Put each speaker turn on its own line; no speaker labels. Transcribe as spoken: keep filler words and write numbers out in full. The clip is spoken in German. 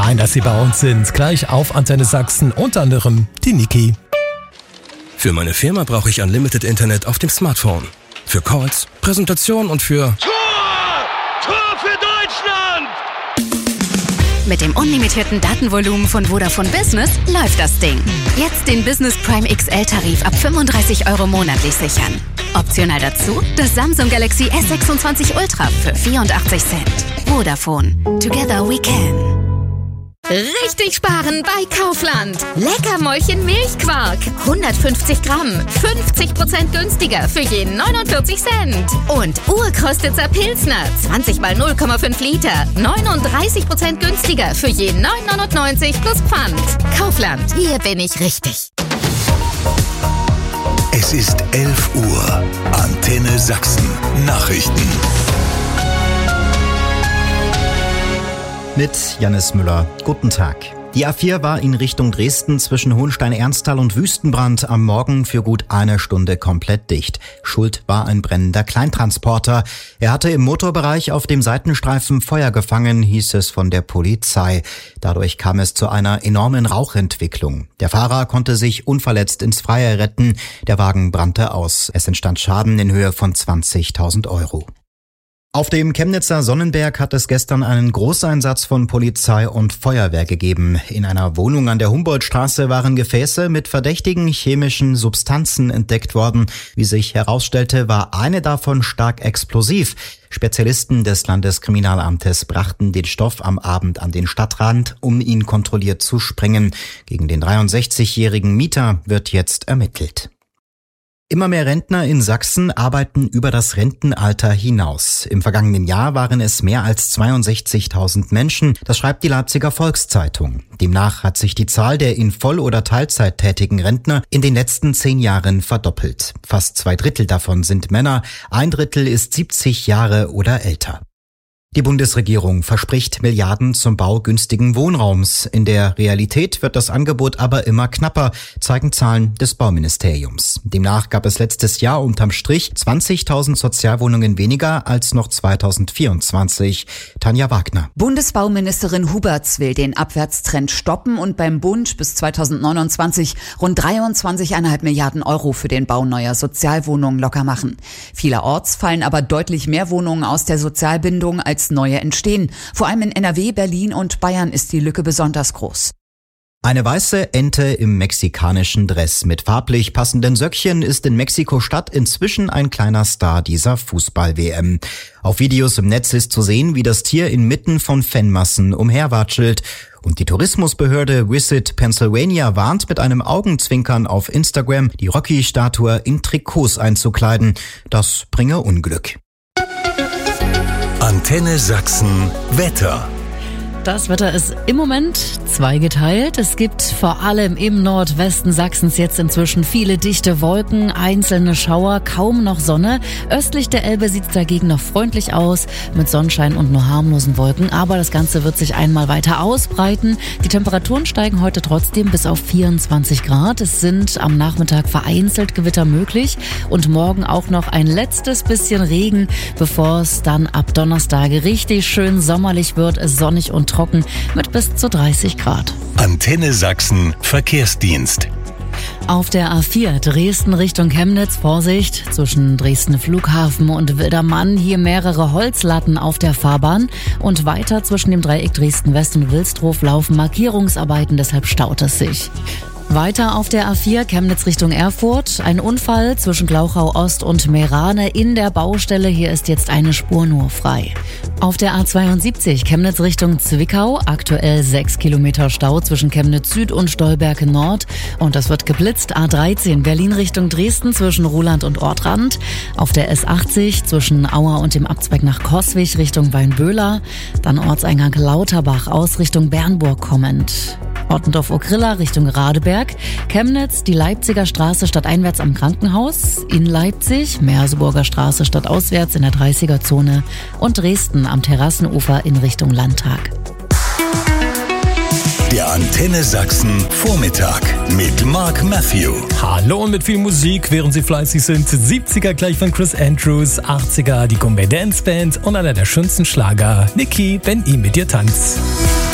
Fein, dass Sie bei uns sind. Gleich auf Antenne Sachsen, unter anderem die Niki.
Für meine Firma brauche ich Unlimited Internet auf dem Smartphone. Für Calls, Präsentation und für...
Tor! Tor für Deutschland!
Mit dem unlimitierten Datenvolumen von Vodafone Business läuft das Ding. Jetzt den Business Prime X L-Tarif ab fünfunddreißig Euro monatlich sichern. Optional dazu das Samsung Galaxy S sechsundzwanzig Ultra für vierundachtzig Cent. Vodafone. Together we can.
Richtig sparen bei Kaufland. Leckermäulchen Milchquark. hundertfünfzig Gramm. fünfzig Prozent günstiger für jeden neunundvierzig Cent. Und Urkrostitzer Pilsner. zwanzig mal null Komma fünf Liter. neununddreißig Prozent günstiger für jeden neun neunundneunzig plus Pfand. Kaufland. Hier bin ich richtig.
Es ist elf Uhr. Antenne Sachsen. Nachrichten.
Mit Jannis Müller. Guten Tag. Die A vier war in Richtung Dresden zwischen Hohenstein-Ernsthal und Wüstenbrand am Morgen für gut eine Stunde komplett dicht. Schuld war ein brennender Kleintransporter. Er hatte im Motorbereich auf dem Seitenstreifen Feuer gefangen, hieß es von der Polizei. Dadurch kam es zu einer enormen Rauchentwicklung. Der Fahrer konnte sich unverletzt ins Freie retten. Der Wagen brannte aus. Es entstand Schaden in Höhe von zwanzigtausend Euro. Auf dem Chemnitzer Sonnenberg hat es gestern einen Großeinsatz von Polizei und Feuerwehr gegeben. In einer Wohnung an der Humboldtstraße waren Gefäße mit verdächtigen chemischen Substanzen entdeckt worden. Wie sich herausstellte, war eine davon stark explosiv. Spezialisten des Landeskriminalamtes brachten den Stoff am Abend an den Stadtrand, um ihn kontrolliert zu sprengen. Gegen den dreiundsechzigjährigen Mieter wird jetzt ermittelt. Immer mehr Rentner in Sachsen arbeiten über das Rentenalter hinaus. Im vergangenen Jahr waren es mehr als zweiundsechzigtausend Menschen. Das schreibt die Leipziger Volkszeitung. Demnach hat sich die Zahl der in Voll- oder Teilzeit tätigen Rentner in den letzten zehn Jahren verdoppelt. Fast zwei Drittel davon sind Männer, ein Drittel ist siebzig Jahre oder älter. Die Bundesregierung verspricht Milliarden zum Bau günstigen Wohnraums. In der Realität wird das Angebot aber immer knapper, zeigen Zahlen des Bauministeriums. Demnach gab es letztes Jahr unterm Strich zwanzigtausend Sozialwohnungen weniger als noch zweitausendvierundzwanzig. Tanja Wagner.
Bundesbauministerin Huberts will den Abwärtstrend stoppen und beim Bund bis zweitausendneunundzwanzig rund dreiundzwanzig Komma fünf Milliarden Euro für den Bau neuer Sozialwohnungen locker machen. Vielerorts fallen aber deutlich mehr Wohnungen aus der Sozialbindung als neue entstehen. Vor allem in N R W, Berlin und Bayern ist die Lücke besonders groß.
Eine weiße Ente im mexikanischen Dress mit farblich passenden Söckchen ist in Mexiko-Stadt inzwischen ein kleiner Star dieser Fußball-W M. Auf Videos im Netz ist zu sehen, wie das Tier inmitten von Fanmassen umherwatschelt. Und die Tourismusbehörde Visit Pennsylvania warnt mit einem Augenzwinkern auf Instagram, die Rocky-Statue in Trikots einzukleiden. Das bringe Unglück.
Antenne Sachsen Wetter.
Das Wetter ist im Moment zweigeteilt. Es gibt vor allem im Nordwesten Sachsens jetzt inzwischen viele dichte Wolken, einzelne Schauer, kaum noch Sonne. Östlich der Elbe sieht es dagegen noch freundlich aus mit Sonnenschein und nur harmlosen Wolken. Aber das Ganze wird sich einmal weiter ausbreiten. Die Temperaturen steigen heute trotzdem bis auf vierundzwanzig Grad. Es sind am Nachmittag vereinzelt Gewitter möglich und morgen auch noch ein letztes bisschen Regen, bevor es dann ab Donnerstag richtig schön sommerlich wird, sonnig und trocken mit bis zu dreißig Grad.
Antenne Sachsen Verkehrsdienst.
Auf der A vier Dresden Richtung Chemnitz, Vorsicht, zwischen Dresden Flughafen und Wildermann hier mehrere Holzlatten auf der Fahrbahn und weiter zwischen dem Dreieck Dresden West und Wilsdruf laufen Markierungsarbeiten, deshalb staut es sich. Weiter auf der A vier Chemnitz Richtung Erfurt. Ein Unfall zwischen Glauchau Ost und Meerane in der Baustelle. Hier ist jetzt eine Spur nur frei. Auf der A zweiundsiebzig Chemnitz Richtung Zwickau. Aktuell sechs Kilometer Stau zwischen Chemnitz Süd und Stolberg Nord. Und das wird geblitzt. A dreizehn Berlin Richtung Dresden zwischen Ruhland und Ortrand. Auf der S achtzig zwischen Auer und dem Abzweig nach Coswig Richtung Weinböhler. Dann Ortseingang Lauterbach aus Richtung Bernburg kommend. Ottendorf-Okrilla Richtung Radeberg, Chemnitz, die Leipziger Straße stadteinwärts am Krankenhaus, in Leipzig, Merseburger Straße stadtauswärts in der dreißiger Zone und Dresden am Terrassenufer in Richtung Landtag.
Der Antenne Sachsen Vormittag mit Mark Matthew.
Hallo und mit viel Musik, während Sie fleißig sind. siebziger gleich von Chris Andrews, achtziger die Gombay Dance Band und einer der schönsten Schlager, Niki, wenn ich mit dir tanz.